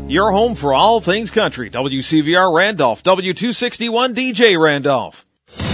your home for all things country. WCVR Randolph, W261 DJ Randolph.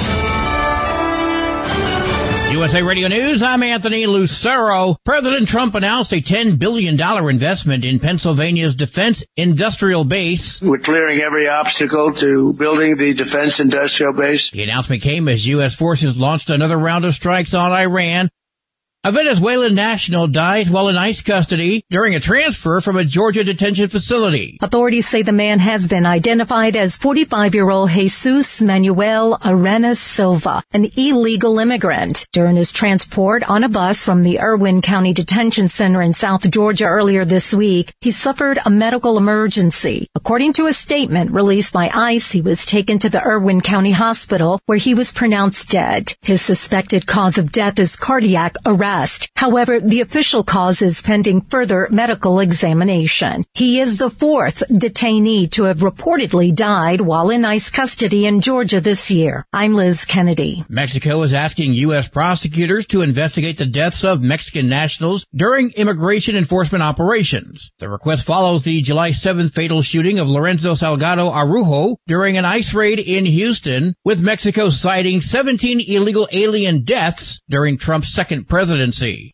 USA Radio News, I'm Anthony Lucero. President Trump announced a $10 billion investment in Pennsylvania's defense industrial base. We're clearing every obstacle to building the defense industrial base. The announcement came as U.S. forces launched another round of strikes on Iran. A Venezuelan national died while in ICE custody during a transfer from a Georgia detention facility. Authorities say the man has been identified as 45-year-old Jesus Manuel Arenas Silva, an illegal immigrant. During his transport on a bus from the Irwin County Detention Center in South Georgia earlier this week, he suffered a medical emergency. According to a statement released by ICE, he was taken to the Irwin County Hospital where he was pronounced dead. His suspected cause of death is cardiac arrest. However, the official cause is pending further medical examination. He is the fourth detainee to have reportedly died while in ICE custody in Georgia this year. I'm Liz Kennedy. Mexico is asking U.S. prosecutors to investigate the deaths of Mexican nationals during immigration enforcement operations. The request follows the July 7th fatal shooting of Lorenzo Salgado Araujo during an ICE raid in Houston, with Mexico citing 17 illegal alien deaths during Trump's second presidency.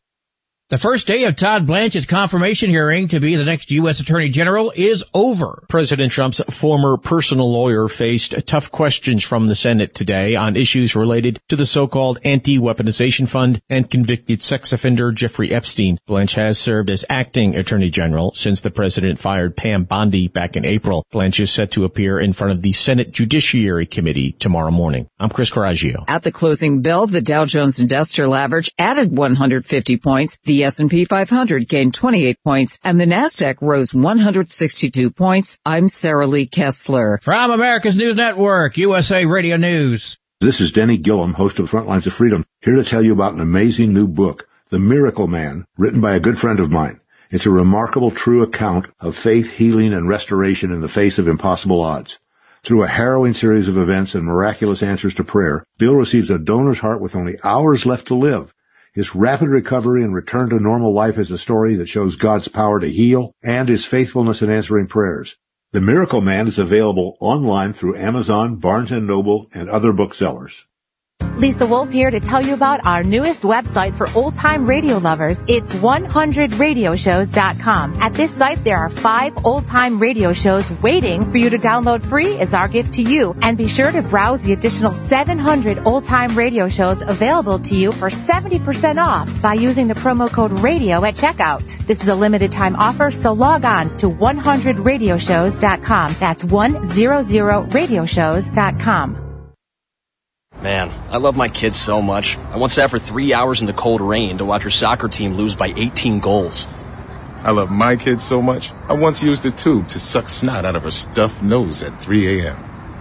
The first day of Todd Blanchett's confirmation hearing to be the next U.S. Attorney General is over. President Trump's former personal lawyer faced tough questions from the Senate today on issues related to the so-called anti-weaponization fund and convicted sex offender Jeffrey Epstein. Blanche has served as acting Attorney General since the president fired Pam Bondi back in April. Blanche is set to appear in front of the Senate Judiciary Committee tomorrow morning. I'm Chris Coraggio. At the closing bell, the Dow Jones Industrial Average added 150 points. The S&P 500 gained 28 points, and the NASDAQ rose 162 points. I'm Sarah Lee Kessler. From America's News Network, USA Radio News. This is Denny Gillum, host of Frontlines of Freedom, here to tell you about an amazing new book, The Miracle Man, written by a good friend of mine. It's a remarkable, true account of faith, healing, and restoration in the face of impossible odds. Through a harrowing series of events and miraculous answers to prayer, Bill receives a donor's heart with only hours left to live. His rapid recovery and return to normal life is a story that shows God's power to heal and his faithfulness in answering prayers. The Miracle Man is available online through Amazon, Barnes & Noble, and other booksellers. Lisa Wolf here to tell you about our newest website for old-time radio lovers. It's 100radioshows.com. At this site, there are 5 old-time radio shows waiting for you to download free as our gift to you. And be sure to browse the additional 700 old-time radio shows available to you for 70% off by using the promo code RADIO at checkout. This is a limited-time offer, so log on to 100radioshows.com. That's 100radioshows.com. Man, I love my kids so much. I once sat for 3 hours in the cold rain to watch her soccer team lose by 18 goals. I love my kids so much, I once used a tube to suck snot out of her stuffed nose at 3 a.m.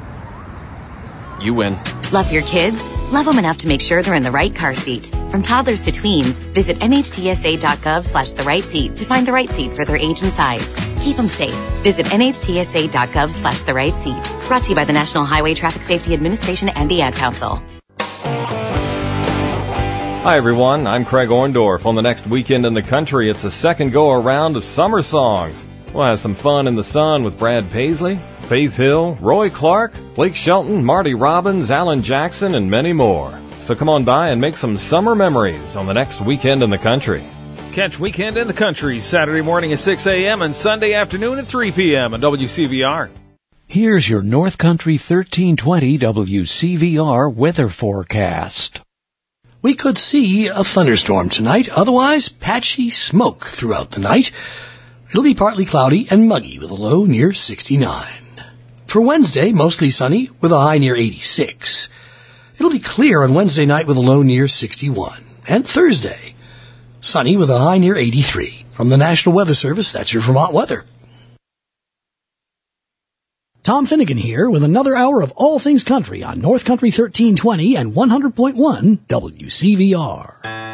You win. Love your kids? Love them enough to make sure they're in the right car seat. From toddlers to tweens, visit nhtsa.gov/the right seat to find the right seat for their age and size. Keep them safe. Visit nhtsa.gov/the right seat. Brought to you by the National Highway Traffic Safety Administration and the Ad Council. Hi, everyone. I'm Craig Orndorff. On the next Weekend in the Country, it's a second go-around of summer songs. We'll have some fun in the sun with Brad Paisley, Faith Hill, Roy Clark, Blake Shelton, Marty Robbins, Alan Jackson, and many more. So come on by and make some summer memories on the next Weekend in the Country. Catch Weekend in the Country Saturday morning at 6 a.m. and Sunday afternoon at 3 p.m. on WCVR. Here's your North Country 1320 WCVR weather forecast. We could see a thunderstorm tonight, otherwise patchy smoke throughout the night. It'll be partly cloudy and muggy with a low near 69. For Wednesday, mostly sunny with a high near 86. It'll be clear on Wednesday night with a low near 61. And Thursday, sunny with a high near 83. From the National Weather Service, that's your Vermont weather. Tom Finnegan here with another hour of all things country on North Country 1320 and 100.1 WCVR.